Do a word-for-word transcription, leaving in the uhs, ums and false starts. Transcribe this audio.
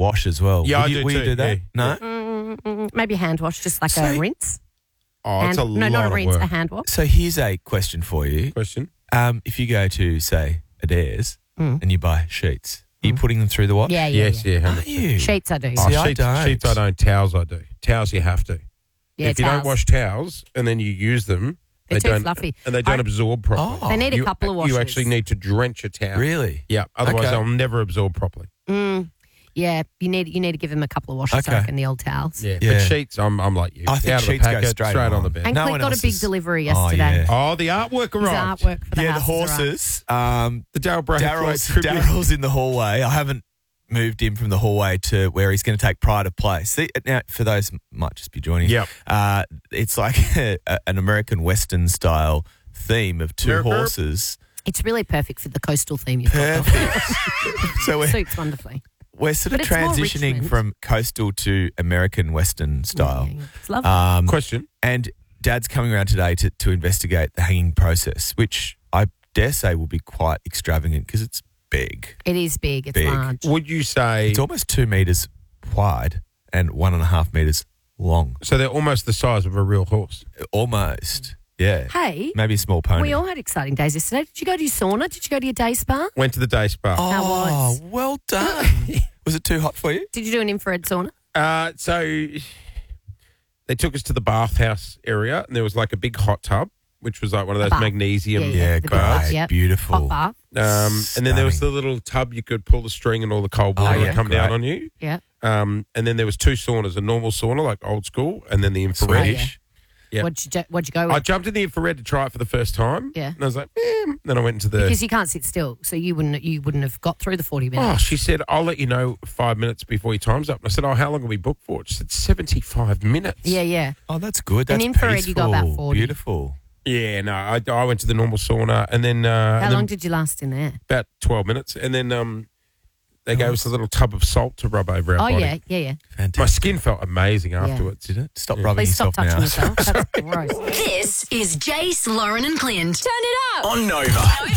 wash as well. Yeah, Will I you, do will you too, do that? yeah. No? Mm, mm, maybe a hand wash, just like So- a rinse. Oh, Hand, it's a no, lot not a of rinse, work. a hand wash. So here's a question for you. Question. Um, if you go to, say, Adairs Mm. and you buy sheets, are you putting them through the wash? Yeah, yeah, Yes, yeah. yeah. one Are hundred percent. you? Sheets I do. Oh, See, I sheets, don't. sheets I don't. Towels I do. Towels you have to. yeah, if you don't towels. wash towels and then you use them, They're they too don't, fluffy. and they don't I- absorb properly. Oh. They need a You- couple of washes. You actually need to drench a towel. Really? Yeah, otherwise Okay. they'll never absorb properly. Mm, yeah, you need you need to give them a couple of washes, I Okay. reckon, the old towels. Yeah, Yeah. but sheets, I'm, I'm like you. I think Out of the sheets go packet, straight on. on. the bed. And No Clint one got a else big is- delivery Oh, yesterday. yeah. Oh, the artwork His arrived. artwork for the yeah, the house has arrived. horses. Um, The Daryl Braithwaite Daryl's, tribute. Daryl's in the hallway. I haven't moved him from the hallway to where he's going to take pride of place. See, now, for those who might just be joining, Yep. uh, it's like a, an American Western style theme of two America. horses. It's really perfect for the coastal theme you've got. Perfect. so we're, Suits wonderfully. we're sort But of it's more transitioning Richmond. from coastal to American Western style. Yeah, it's lovely. Um, Question. And Dad's coming around today to, to investigate the hanging process, which I dare say will be quite extravagant because it's big. it is big. It's big. large. Would you say It's almost two metres wide and one and a half metres long. so? They're almost the size of a real horse. Almost. Yeah. Hey, Maybe a small pony. we all had exciting days yesterday. Did you go to your sauna? Did you go to your day spa? Went to the day spa. oh, How was? well done. Was it too hot for you? Did you do an infrared sauna? Uh, so they took us to the bathhouse area, and there was like a big hot tub, which was like one of A those bath. magnesium. Yeah, Yeah, the great. bath, yep. Beautiful. Hot bath. Um, and then there was the Stunning. little tub you could pull the string, and all the cold Oh, water would yeah, come down great. on you. Yeah. Um, and then there was two saunas: a normal sauna, like old school, and then the infrared. Swedish. Yeah. What'd you do, what'd you go I with? jumped in the infrared to try it for the first time. Yeah. And I was like, eh. Then I went into the. Because you can't sit still, so you wouldn't you wouldn't have got through the forty Oh, minutes. she said, I'll let you know five minutes before your time's up. And I said, oh, how long are we booked for? She said, seventy-five minutes. Yeah, yeah. Oh, that's good. In That's infrared, you got about peaceful. forty. Beautiful. Yeah, no, I, I went to the normal sauna and then. Uh, How and long then did you last in there? About twelve minutes. And then um, they gave us a little tub of salt to rub over our Oh, body. yeah, yeah, yeah. Fantastic. My skin felt amazing afterwards. Did it? Stop Yeah. rubbing Please stop yourself touching now. yourself. That's gross. This is Jace, Lauren and Clint. Turn it up. On Nova.